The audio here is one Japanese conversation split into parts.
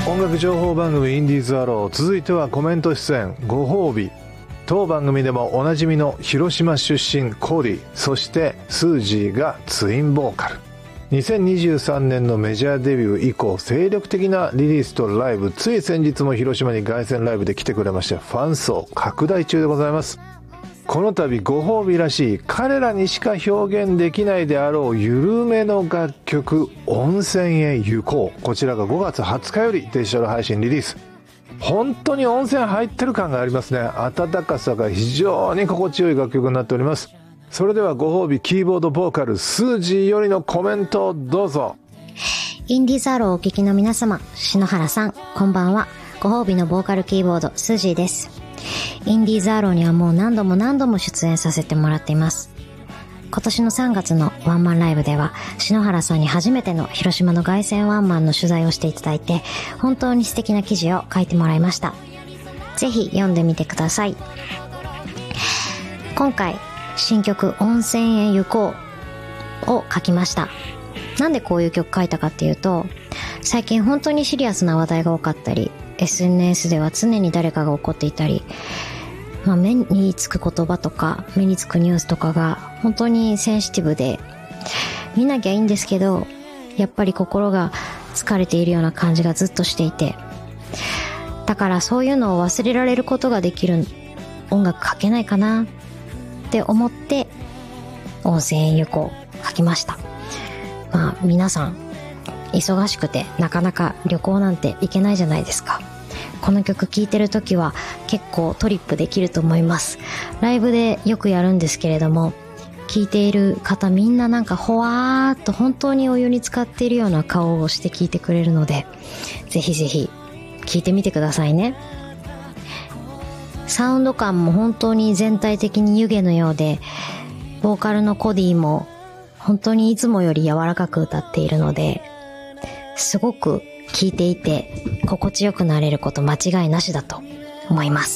音楽情報番組インディーズアロー、続いてはコメント出演ご褒美。当番組でもおなじみの広島出身コーディ、そしてスージーがツインボーカル。2023年のメジャーデビュー以降精力的なリリースとライブ、つい先日も広島に凱旋ライブで来てくれまして、ファン層拡大中でございます。この度ご褒美らしい彼らにしか表現できないであろう緩めの楽曲、温泉へ行こう。こちらが5月20日よりデジタル配信リリース。本当に温泉入ってる感がありますね。温かさが非常に心地よい楽曲になっております。それではご褒美キーボードボーカルスージーよりのコメントをどうぞ。 インディーズアローをお聞きの皆様、篠原さんこんばんは。ご褒美のボーカルキーボードスージーです。インディーズアローにはもう何度も出演させてもらっています。今年の3月のワンマンライブでは篠原さんに初めての広島の凱旋ワンマンの取材をしていただいて、本当に素敵な記事を書いてもらいました。ぜひ読んでみてください。今回新曲温泉へ行こうを書きました。なんでこういう曲書いたかっていうと、最近本当にシリアスな話題が多かったり、SNS では常に誰かが怒っていたり、目につく言葉とか目につくニュースとかが本当にセンシティブで、見なきゃいいんですけどやっぱり心が疲れているような感じがずっとしていて、だからそういうのを忘れられることができる音楽書けないかなって思って温泉へ行こう書きました。皆さん忙しくてなかなか旅行なんて行けないじゃないですか。この曲聴いてる時は結構トリップできると思います。ライブでよくやるんですけれども、聴いている方みんななんかほわーっと本当にお湯に浸かっているような顔をして聴いてくれるので、ぜひぜひ聴いてみてくださいね。サウンド感も本当に全体的に湯気のようで、ボーカルのコディも本当にいつもより柔らかく歌っているので、すごく聴いていて心地よくなれること間違いなしだと思います。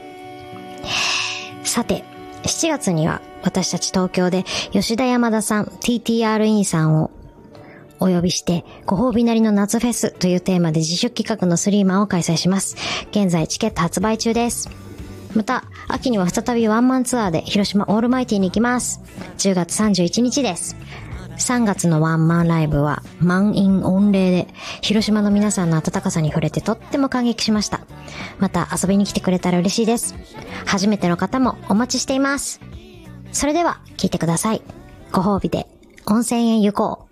さて、7月には私たち東京で吉田山田さん TTRE さんをお呼びしてご褒美なりの夏フェスというテーマで自主企画のスリーマンを開催します。現在チケット発売中です。また秋には再びワンマンツアーで広島オールマイティに行きます。10月31日です。3月のワンマンライブは満員御礼で広島の皆さんの温かさに触れてとっても感激しました。また遊びに来てくれたら嬉しいです。初めての方もお待ちしています。それでは聞いてください。ご褒美で温泉へ行こう。